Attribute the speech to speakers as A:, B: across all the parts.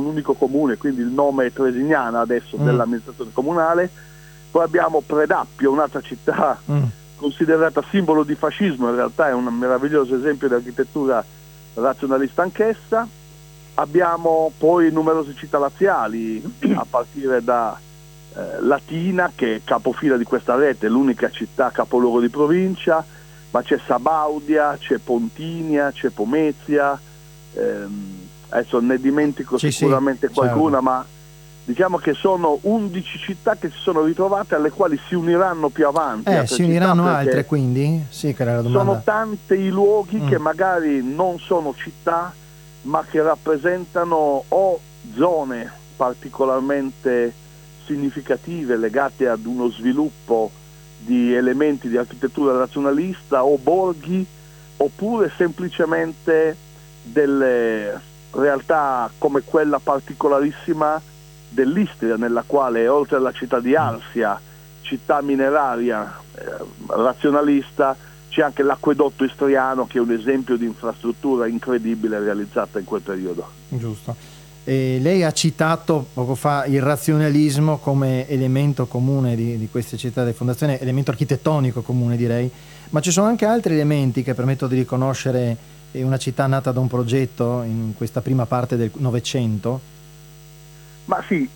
A: un unico comune, quindi il nome è Tresignana adesso dell'amministrazione comunale. Poi abbiamo Predappio, un'altra città considerata simbolo di fascismo, in realtà è un meraviglioso esempio di architettura razionalista anch'essa. Abbiamo poi numerose città laziali, a partire da Latina, che è capofila di questa rete, l'unica città capoluogo di provincia, ma c'è Sabaudia, c'è Pontinia, c'è Pomezia, adesso ne dimentico sicuramente qualcuna, certo. Ma diciamo che sono 11 città che si sono ritrovate, alle quali si uniranno più avanti.
B: Si uniranno altre, quindi? Sì, che era la domanda.
A: Sono tanti i luoghi che magari non sono città, ma che rappresentano o zone particolarmente significative legate ad uno sviluppo di elementi di architettura razionalista, o borghi, oppure semplicemente delle realtà come quella particolarissima dell'Istria, nella quale oltre alla città di Arsia, città mineraria razionalista, c'è anche l'acquedotto istriano, che è un esempio di infrastruttura incredibile realizzata in quel periodo.
B: Giusto. Lei ha citato poco fa il razionalismo come elemento comune di queste città di fondazione, elemento architettonico comune, direi, ma ci sono anche altri elementi che permettono di riconoscere una città nata da un progetto in questa prima parte del Novecento?
A: Ma sì,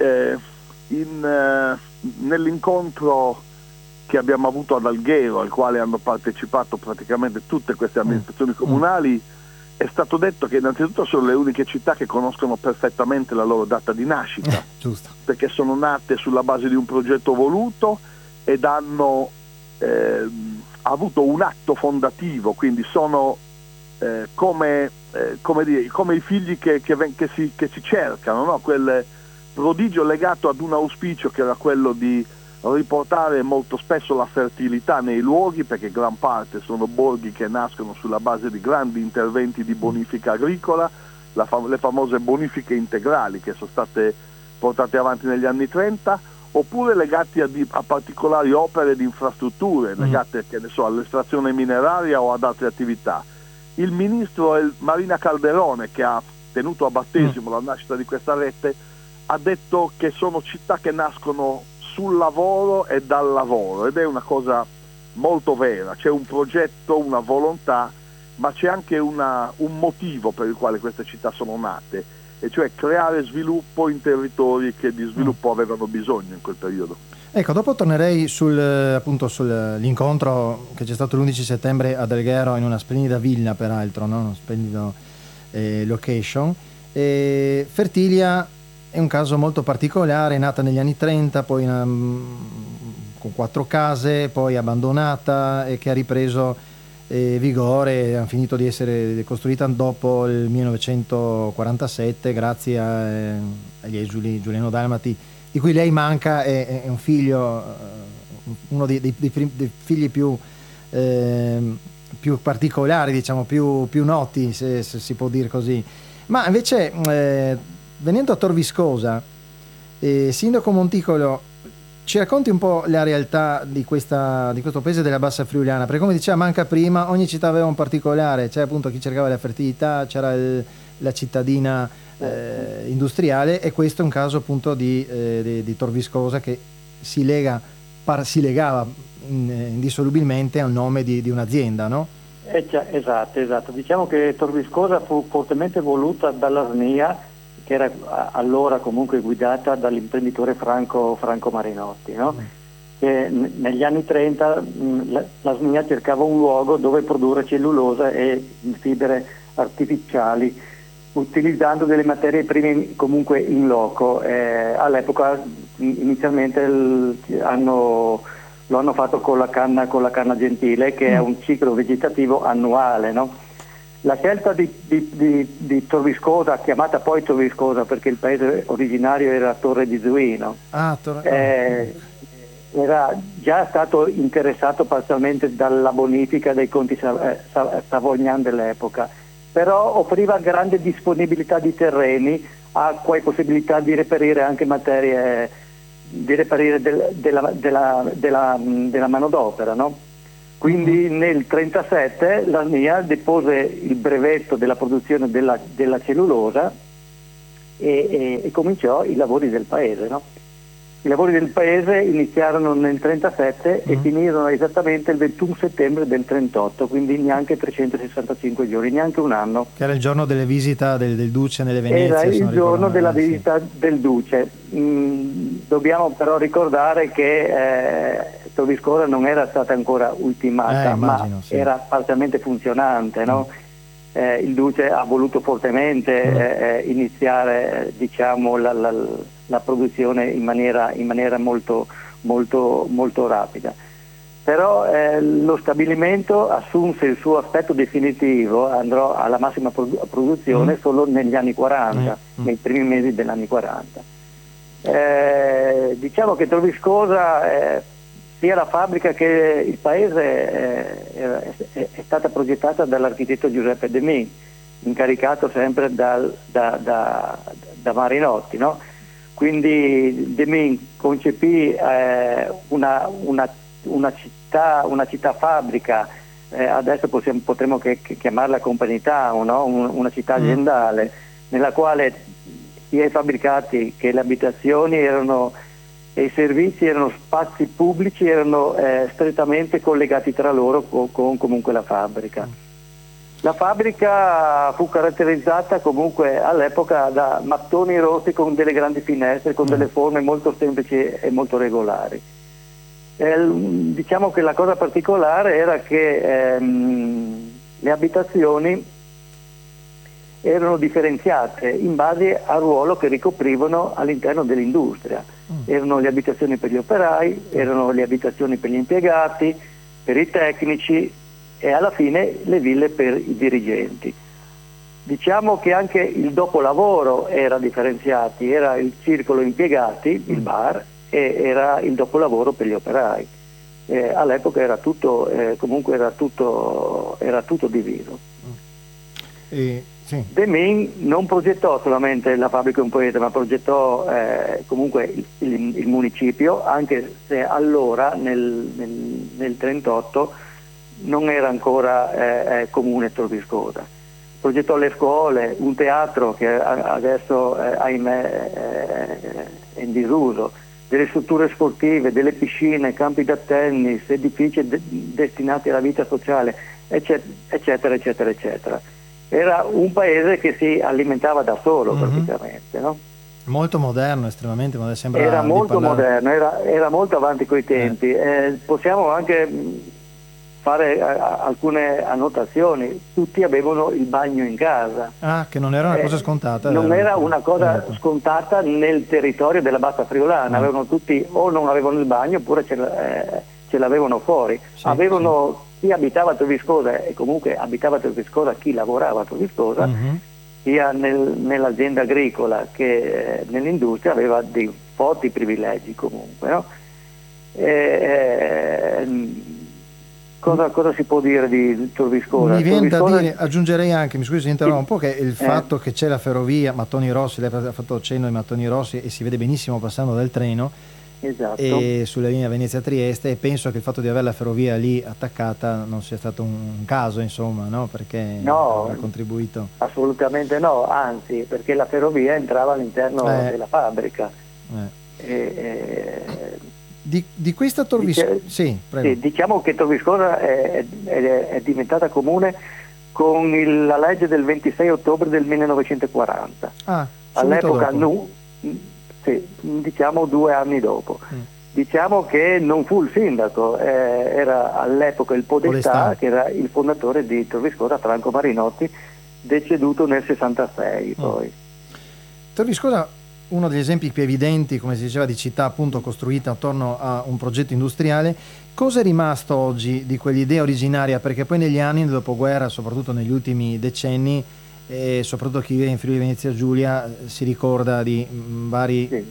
A: nell'incontro che abbiamo avuto ad Alghero, al quale hanno partecipato praticamente tutte queste amministrazioni comunali, è stato detto che innanzitutto sono le uniche città che conoscono perfettamente la loro data di nascita,
B: giusto.
A: Perché sono nate sulla base di un progetto voluto ed hanno avuto un atto fondativo, quindi sono come i figli che si cercano, no? Quel prodigio legato ad un auspicio che era quello di riportare molto spesso la fertilità nei luoghi, perché gran parte sono borghi che nascono sulla base di grandi interventi di bonifica agricola, le famose bonifiche integrali che sono state portate avanti negli anni 30, oppure legati a particolari opere di infrastrutture legate, che ne so, all'estrazione mineraria o ad altre attività. Il ministro Marina Calderone, che ha tenuto a battesimo la nascita di questa rete, ha detto che sono città che nascono sul lavoro e dal lavoro, ed è una cosa molto vera. C'è un progetto, una volontà, ma c'è anche un motivo per il quale queste città sono nate, e cioè creare sviluppo in territori che di sviluppo avevano bisogno in quel periodo.
B: Ecco, dopo tornerei sull'incontro che c'è stato l'11 settembre ad Alghero, in una splendida villa peraltro, no? Uno splendido location. Fertilia è un caso molto particolare, è nata negli anni 30, poi con 4 case, poi abbandonata, e che ha ripreso vigore, ha finito di essere costruita dopo il 1947 grazie agli esuli giuliano-dalmati, di cui lei manca, è un figlio, uno dei figli più particolari, diciamo, più noti, se si può dire così. Ma invece venendo a Tor Viscosa, Sindaco Monticolo, ci racconti un po' la realtà di questo paese della Bassa Friulana, perché come diceva manca prima, ogni città aveva un particolare, c'era appunto chi cercava la fertilità, c'era la cittadina industriale, e questo è un caso appunto di Tor Viscosa che si legava indissolubilmente al nome di un'azienda, no?
C: Esatto. Diciamo che Tor Viscosa fu fortemente voluta dalla SNIA, che era allora comunque guidata dall'imprenditore Franco Marinotti, no? Che negli anni 30 la SNIA cercava un luogo dove produrre cellulosa e fibre artificiali, utilizzando delle materie prime comunque in loco. All'epoca inizialmente lo hanno fatto con la canna gentile, che è un ciclo vegetativo annuale, no? La scelta di Tor Viscosa, chiamata poi Tor Viscosa perché il paese originario era Torre di Zuino, era già stato interessato parzialmente dalla bonifica dei conti Savognan dell'epoca, però offriva grande disponibilità di terreni, acqua e possibilità di reperire anche materie, di reperire della manodopera, no? Quindi nel 1937 la SNIA depose il brevetto della produzione della cellulosa e cominciò i lavori del paese, no? I lavori del paese iniziarono nel 37 e finirono esattamente il 21 settembre del 38, quindi neanche 365 giorni, neanche un anno.
B: Che era il giorno delle visite del Duce nelle Venezie.
C: Era il giorno della visita del Duce. Dobbiamo però ricordare che Torviscosa non era stata ancora ultimata,
B: immagino, sì.
C: era parzialmente funzionante, no? Il Duce ha voluto fortemente iniziare, diciamo, la produzione in maniera molto, molto, molto rapida. Però lo stabilimento assunse il suo aspetto definitivo, andrò alla massima produzione solo negli anni 40, nei primi mesi degli anni 40. Diciamo che Torviscosa, sia la fabbrica che il paese è stata progettata dall'architetto Giuseppe Demin, incaricato sempre da Marinotti, no? Quindi Demin concepì una città fabbrica, adesso potremmo chiamarla company town, no? Una città aziendale, nella quale sia i fabbricati che le abitazioni e i servizi erano spazi pubblici, erano strettamente collegati tra loro con comunque la fabbrica. La fabbrica fu caratterizzata comunque all'epoca da mattoni rossi con delle grandi finestre, con delle forme molto semplici e molto regolari. Diciamo che la cosa particolare era che le abitazioni erano differenziate in base al ruolo che ricoprivano all'interno dell'industria. Erano le abitazioni per gli operai, erano le abitazioni per gli impiegati, per i tecnici e alla fine le ville per i dirigenti. Diciamo che anche il dopolavoro era differenziato, era il circolo impiegati, il bar, e era il dopolavoro per gli operai. All'epoca era tutto, comunque era tutto diviso.
B: Sì.
C: Demin non progettò solamente la fabbrica Un Poeta, ma progettò comunque il municipio, anche se allora nel 38 non era ancora comune Torviscosa. Progettò le scuole, un teatro che adesso ahimè è in disuso, delle strutture sportive, delle piscine, campi da tennis, edifici destinati alla vita sociale, eccetera, eccetera, eccetera. Era un paese che si alimentava da solo praticamente, no?
B: Molto moderno, estremamente moderno. Sembra
C: era molto moderno, era molto avanti coi tempi. Possiamo anche fare alcune annotazioni. Tutti avevano il bagno in casa.
B: Che non era una cosa scontata.
C: Non era una cosa scontata nel territorio della Bassa Friulana. Avevano tutti, o non avevano il bagno, oppure ce l'avevano fuori. Chi abitava a Torviscosa, e comunque abitava a Torviscosa chi lavorava a Torviscosa, sia nell'azienda agricola che nell'industria, aveva dei forti privilegi comunque, no? Cosa si può dire di Torviscosa?
B: Mi viene da dire, aggiungerei anche, mi scusi se interrompo, che il fatto che c'è la ferrovia Mattoni Rossi, lei ha fatto cenno ai Mattoni Rossi e si vede benissimo passando dal treno,
C: esatto,
B: e sulla linea Venezia-Trieste, e penso che il fatto di avere la ferrovia lì attaccata non sia stato un caso, insomma, no? Perché ha contribuito.
C: Assolutamente no, anzi, perché la ferrovia entrava all'interno della fabbrica.
B: Di questa Torviscosa, sì,
C: diciamo che Torviscosa è diventata comune con la legge del 26 ottobre del 1940. All'epoca diciamo 2 anni dopo. Diciamo che non fu il sindaco, era all'epoca il Podestà, che era il fondatore di Torviscosa, Franco Marinotti, deceduto nel 66 poi.
B: Torviscosa, uno degli esempi più evidenti, come si diceva, di città appunto costruita attorno a un progetto industriale. Cosa è rimasto oggi di quell'idea originaria? Perché poi negli anni, nel dopoguerra, soprattutto negli ultimi decenni, e soprattutto chi vive in Friuli Venezia Giulia si ricorda di varie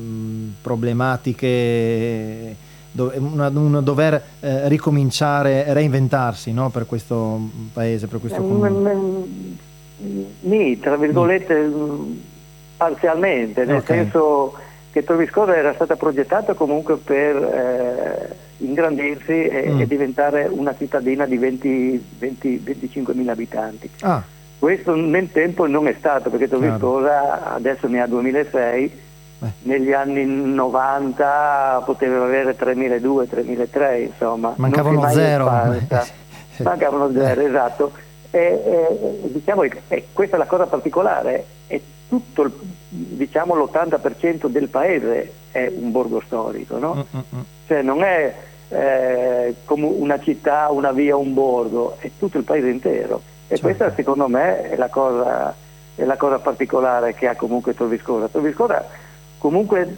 B: problematiche, dover ricominciare, reinventarsi, no? Per questo paese, per questo comune.
C: Tra virgolette, parzialmente, nel senso che Torviscosa era stata progettata comunque per ingrandirsi e diventare una cittadina di 25.000 abitanti. Questo nel tempo non è stato, perché Torviscosa adesso ne ha 2006, negli anni 90 poteva avere 3.200, 3.300, insomma.
B: Mancavano zero.
C: Mancavano zero, esatto. Diciamo, questa è la cosa particolare, è tutto, diciamo, l'80% del paese è un borgo storico, no? Cioè non è come una città, una via, un borgo, è tutto il paese intero. E questa secondo me è la cosa particolare che ha comunque Torviscosa. Torviscosa comunque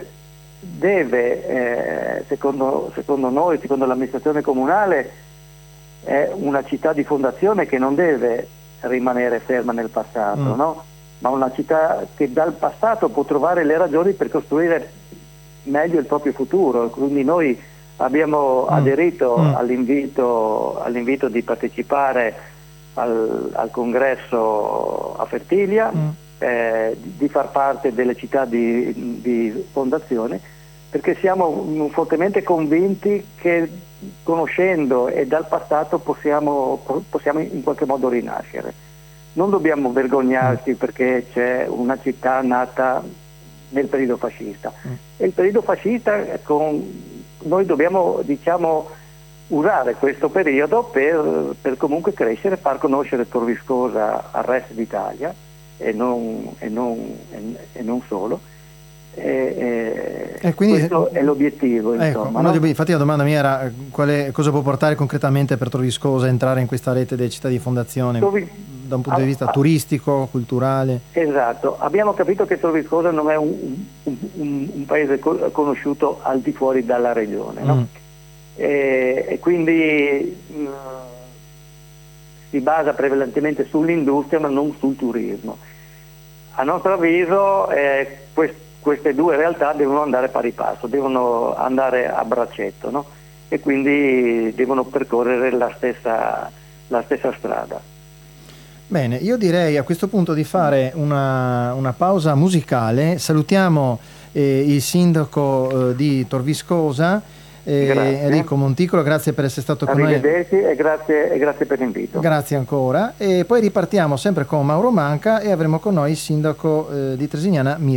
C: deve, secondo noi, secondo l'amministrazione comunale, è una città di fondazione che non deve rimanere ferma nel passato, no? Ma una città che dal passato può trovare le ragioni per costruire meglio il proprio futuro. Quindi noi abbiamo aderito all'invito di partecipare al congresso a Fertilia, di far parte delle città di fondazione, perché siamo fortemente convinti che conoscendo e dal passato possiamo in qualche modo rinascere. Non dobbiamo vergognarci perché c'è una città nata nel periodo fascista. E il periodo fascista, noi dobbiamo, diciamo, usare questo periodo per comunque crescere, far conoscere Torviscosa al resto d'Italia e non solo. E quindi questo è l'obiettivo.
B: Ecco,
C: insomma, no?
B: Infatti la domanda mia era cosa può portare concretamente per Torviscosa entrare in questa rete delle città di fondazione da un punto di vista turistico, culturale.
C: Esatto, abbiamo capito che Torviscosa non è un paese conosciuto al di fuori dalla regione, no? E quindi si basa prevalentemente sull'industria ma non sul turismo. A nostro avviso queste due realtà devono andare pari passo, devono andare a braccetto, no? E quindi devono percorrere la stessa strada.
B: Bene, io direi a questo punto di fare una pausa musicale. Salutiamo il sindaco di Torviscosa, Enrico Monticolo, grazie per essere stato con noi.
C: Arrivederci e grazie per l'invito.
B: Grazie ancora, e poi ripartiamo sempre con Mauro Manca e avremo con noi il sindaco di Tresignana,